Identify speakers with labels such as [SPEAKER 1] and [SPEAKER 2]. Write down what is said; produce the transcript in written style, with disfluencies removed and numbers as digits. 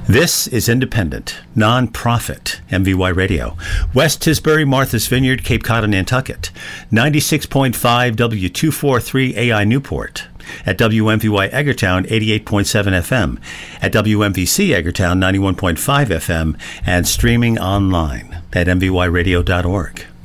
[SPEAKER 1] This is independent, non-profit MVY Radio. West Tisbury, Martha's Vineyard, Cape Cod, and Nantucket. 96.5 W243 AI Newport. At WMVY Eggertown, 88.7 FM. At WMVC Eggertown, 91.5 FM. And streaming online at mvyradio.org.